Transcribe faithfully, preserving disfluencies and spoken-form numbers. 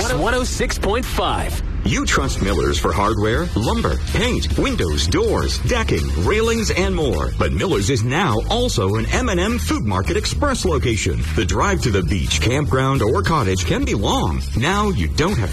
one oh six point five. You trust Miller's for hardware, lumber, paint, windows, doors, decking, railings, and more. But Miller's is now also an M and M Food Market Express location. The drive to the beach, campground, or cottage can be long. Now you don't have